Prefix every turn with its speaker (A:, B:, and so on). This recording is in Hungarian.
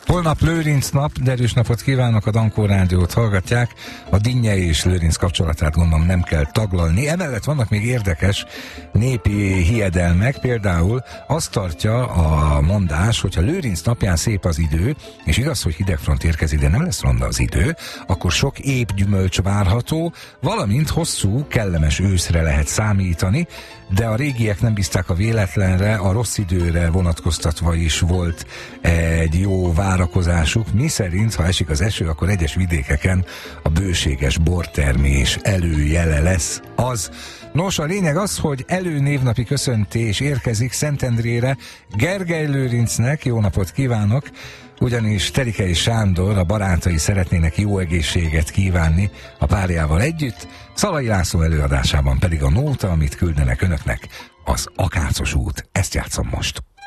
A: Holnap Lőrinc nap, derűs napot kívánok, a Dankó Rádiót hallgatják. A Dinnyei és Lőrinc kapcsolatát gondolom nem kell taglalni. Emellett vannak még érdekes népi hiedelmek, például azt tartja a mondás, hogyha Lőrinc napján szép az idő, és igaz, hogy hidegfront érkezik, de nem lesz ronda az idő, akkor sok épp gyümölcs várható, valamint hosszú, kellemes őszre lehet számítani, de a régiek nem bízták a véletlenre, a rossz időre vonatkoztatva is volt egy jó várakozásuk, miszerint, ha esik az eső, akkor egyes vidékeken a bőséges bortermés előjele lesz az. Nos, a lényeg az, hogy előnévnapi köszöntés érkezik Szentendrére Gergely Lőrincnek, jó napot kívánok, ugyanis Terikei Sándor, a barátai szeretnének jó egészséget kívánni a párjával együtt, Szalai László előadásában pedig a nóta, amit küldenek önöknek, az Akácos út. Ezt játszom most.